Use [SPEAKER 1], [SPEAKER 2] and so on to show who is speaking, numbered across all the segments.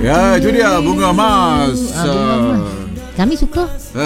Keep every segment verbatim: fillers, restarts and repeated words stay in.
[SPEAKER 1] Ya, itu dia bunga emas.
[SPEAKER 2] Ah, bunga emas. Kami suka.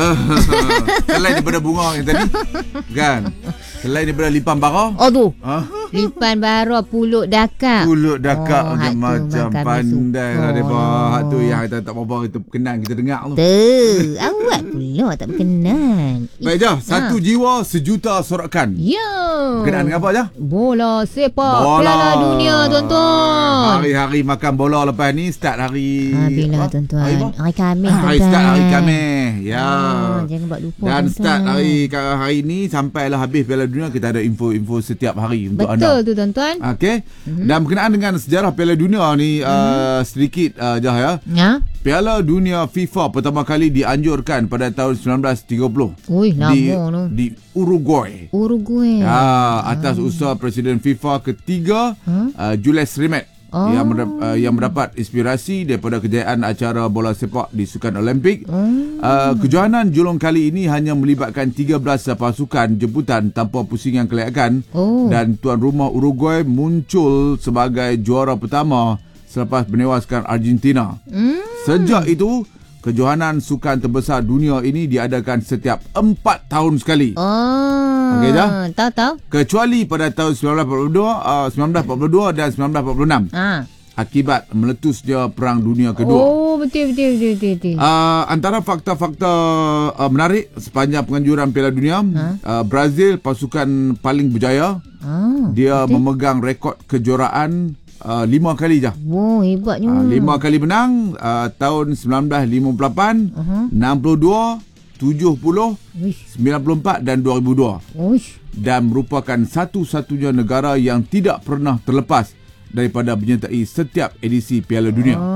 [SPEAKER 1] Selain daripada bunga yang tadi, kan? Selain daripada lipan bara.
[SPEAKER 2] Oh tu.
[SPEAKER 1] Ha?
[SPEAKER 2] Lipan bara pulut dakak.
[SPEAKER 1] Pulut dakak
[SPEAKER 2] Oh,
[SPEAKER 1] macam
[SPEAKER 2] hak tu
[SPEAKER 1] pandai lah
[SPEAKER 2] kami
[SPEAKER 1] dia.
[SPEAKER 2] suka.
[SPEAKER 1] Hak tu yang tak tak apa-apa kita kenal kita dengar tu.
[SPEAKER 2] Tu. Awak pula tak berkenan.
[SPEAKER 1] Baik je, satu jiwa sejuta sorakan.
[SPEAKER 2] Ya.
[SPEAKER 1] Berkenaan dengan apa je?
[SPEAKER 2] Bola sepak
[SPEAKER 1] Bola.
[SPEAKER 2] Piala Dunia, tuan-tuan.
[SPEAKER 1] Hari-hari makan bola lepas ni start hari
[SPEAKER 2] Ha, bila
[SPEAKER 1] apa?
[SPEAKER 2] tuan-tuan?
[SPEAKER 1] Hari apa?
[SPEAKER 2] Hari Khamis,
[SPEAKER 1] Ah, Hari
[SPEAKER 2] tuan-tuan.
[SPEAKER 1] start hari Khamis. Ya.
[SPEAKER 2] Ah, jangan buat lupa,
[SPEAKER 1] Dan
[SPEAKER 2] tuan-tuan.
[SPEAKER 1] start hari hari ni sampailah habis Piala Dunia, kita ada info-info setiap hari untuk
[SPEAKER 2] Betul
[SPEAKER 1] anda.
[SPEAKER 2] tu, tuan-tuan.
[SPEAKER 1] Okey. Mm-hmm. Dan berkenaan dengan sejarah Piala Dunia ni, mm-hmm. uh, sedikit uh, Jah ya.
[SPEAKER 2] Ya.
[SPEAKER 1] Piala Dunia FIFA pertama kali dianjurkan pada tahun sembilan belas tiga puluh.
[SPEAKER 2] Ui, lama
[SPEAKER 1] di,
[SPEAKER 2] tu.
[SPEAKER 1] di Uruguay.
[SPEAKER 2] Uruguay.
[SPEAKER 1] Ya, atas ah. usaha Presiden FIFA ketiga, huh? uh, Jules Rimet. Oh. Yang, mendap- uh, yang mendapat inspirasi daripada kejayaan acara bola sepak di Sukan Olimpik. Oh. Uh, kejohanan julung kali ini hanya melibatkan tiga belas pasukan jemputan tanpa pusingan kelayakan. Oh. Dan tuan rumah Uruguay muncul sebagai juara pertama selepas menewaskan Argentina. Mm. Sejak itu, kejohanan sukan terbesar dunia ini diadakan setiap empat tahun sekali.
[SPEAKER 2] Oh.
[SPEAKER 1] Okey dah?
[SPEAKER 2] Tahu tahu.
[SPEAKER 1] Kecuali pada tahun sembilan belas empat puluh dua, uh, sembilan belas empat puluh dua dan sembilan belas empat puluh enam. Ha. Akibat meletusnya Perang Dunia Kedua.
[SPEAKER 2] Oh, betul betul betul betul. betul.
[SPEAKER 1] Uh, antara fakta-fakta uh, menarik sepanjang penganjuran Piala Dunia, ha? uh, Brazil pasukan paling berjaya. Ah, dia betul? Memegang rekod kejuaraan uh, lima kali je.
[SPEAKER 2] Wow, hebatnya.
[SPEAKER 1] Uh, lima kali menang uh, tahun sembilan belas lima puluh lapan, uh-huh. enam puluh dua, tujuh puluh, Uish. sembilan puluh empat dan dua ribu dua. Uish. Dan merupakan satu-satunya negara yang tidak pernah terlepas daripada menyertai setiap edisi Piala Dunia. Oh.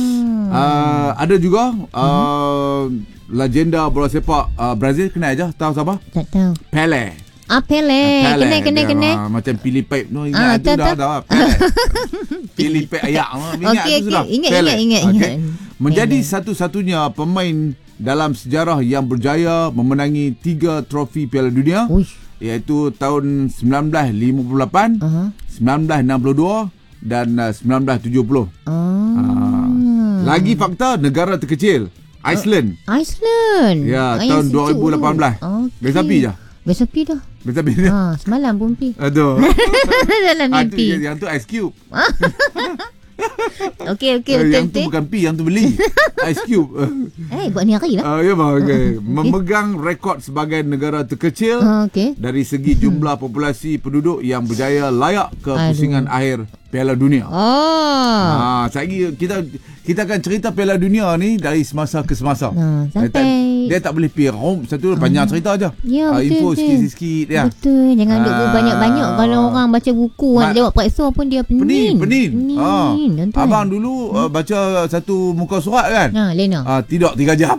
[SPEAKER 1] Uh, ada juga uh, uh-huh. legenda bola sepak uh, Brazil, kenal aja, tahu siapa?
[SPEAKER 2] Tak tahu.
[SPEAKER 1] Pelé.
[SPEAKER 2] Ah, Pelé.
[SPEAKER 1] Pelé.
[SPEAKER 2] Kena kena kena.
[SPEAKER 1] Uh, macam pilih pipe tu, ingat
[SPEAKER 2] ah,
[SPEAKER 1] tu dah dah. Pelé. Pilih pipe ayak. Ingat
[SPEAKER 2] okay,
[SPEAKER 1] tu sudah.
[SPEAKER 2] Okay. Ingat, ingat ingat
[SPEAKER 1] okay.
[SPEAKER 2] ingat.
[SPEAKER 1] Menjadi Pelé. Satu-satunya pemain dalam sejarah yang berjaya memenangi tiga trofi Piala Dunia. Uish. Iaitu tahun sembilan belas lima puluh lapan, uh-huh. sembilan belas enam puluh dua dan uh, sembilan belas tujuh puluh. Oh. Uh, lagi fakta, negara terkecil Iceland.
[SPEAKER 2] Uh, Iceland.
[SPEAKER 1] Ya,
[SPEAKER 2] ah,
[SPEAKER 1] tahun dua ribu lapan belas. Okay. Besapi je.
[SPEAKER 2] Besapi dah.
[SPEAKER 1] Besapi dah.
[SPEAKER 2] Ha, semalam pun pi.
[SPEAKER 1] Aduh.
[SPEAKER 2] Dalam mimpi.
[SPEAKER 1] Yang, yang tu Ice Cube.
[SPEAKER 2] Okey okey
[SPEAKER 1] uh,
[SPEAKER 2] betul.
[SPEAKER 1] Yang tu bukan pi, yang tu beli. Ice Cube.
[SPEAKER 2] Eh, buat ni hari lah.
[SPEAKER 1] Uh, ya bang, okay. Memegang rekod sebagai negara terkecil uh, okay. dari segi jumlah populasi penduduk yang berjaya layak ke Aduh. pusingan akhir Piala Dunia. Oh. Ha, sekali kita kita akan cerita Piala Dunia ni dari semasa ke semasa.
[SPEAKER 2] Nah,
[SPEAKER 1] dia, tak, dia tak boleh pergi rom satu uh, panjang cerita aja.
[SPEAKER 2] Ya,
[SPEAKER 1] uh,
[SPEAKER 2] betul,
[SPEAKER 1] info
[SPEAKER 2] betul.
[SPEAKER 1] sikit-sikit ya.
[SPEAKER 2] Betul, jangan duk uh, banyak-banyak kalau orang baca buku kan jawab periksa pun dia pening.
[SPEAKER 1] Pening, pening.
[SPEAKER 2] pening.
[SPEAKER 1] Ha. Abang dulu uh, baca satu muka surat kan?
[SPEAKER 2] Ha, Lena.
[SPEAKER 1] Ah, tidak tiga jam.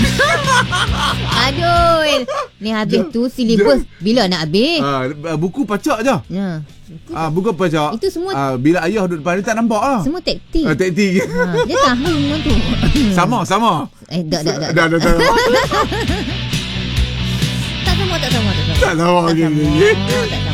[SPEAKER 2] Aduh. Ni habis tu silibus bila nak habis?
[SPEAKER 1] Ah, buku pacak je. Ya. Ah, buku pacak.
[SPEAKER 2] Itu semua
[SPEAKER 1] ah, bila ayah duduk depan dia tak nampak ah.
[SPEAKER 2] Semua taktik.
[SPEAKER 1] Ah, taktik.
[SPEAKER 2] Ha, dia tahu tu.
[SPEAKER 1] Sama, sama.
[SPEAKER 2] Eh, dak dak dak.
[SPEAKER 1] Dah, dah, dah.
[SPEAKER 2] Tak sama, tak sama, tak sama.
[SPEAKER 1] Tak sama.
[SPEAKER 2] Tak sama.